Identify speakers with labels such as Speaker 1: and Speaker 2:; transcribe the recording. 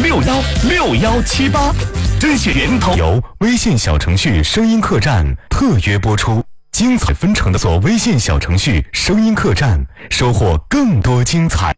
Speaker 1: 616178，甄选源头由微信小程序声音客栈特约播出，精彩纷呈的做微信小程序声音客栈，收获更多精彩。